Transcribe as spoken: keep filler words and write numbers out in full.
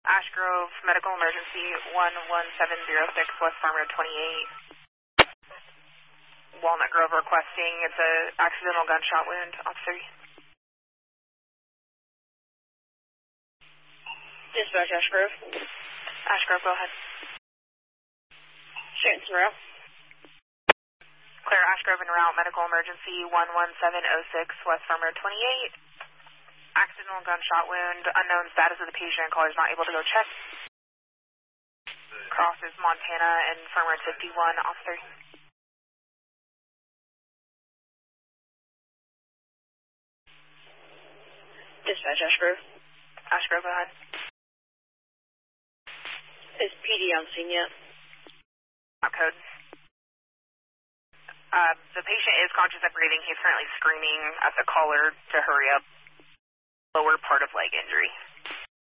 Ash Grove, medical emergency, one one seven zero six, West Farm Road twenty-eight. Walnut Grove requesting, it's a accidental gunshot wound, officer. Dispatch, Ash Grove. Ash Grove, go ahead. Shanton route. Clear Ash Grove en route, medical emergency, one one seven zero six, West Farm Road twenty-eight. Accidental gunshot wound, unknown status of the patient, caller's not able to go check. Crosses Montana and Farm Road fifty-one, officer. Dispatch, Ash Grove. Ash Grove, go ahead. Is P D on scene yet? Not code. Uh, the patient is conscious and breathing. He's currently screaming at the caller to hurry up. Lower part of leg injury.